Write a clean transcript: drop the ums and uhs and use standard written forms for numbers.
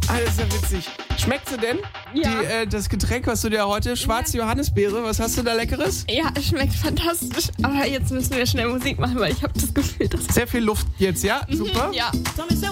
Alles sehr witzig. Schmeckt sie denn? Ja. Das Getränk, was du dir heute, schwarze Johannisbeere, was hast du da Leckeres? Ja, es schmeckt fantastisch. Aber jetzt müssen wir schnell Musik machen, weil ich habe das Gefühl, dass... Sehr viel Luft jetzt, ja? Super. Ja.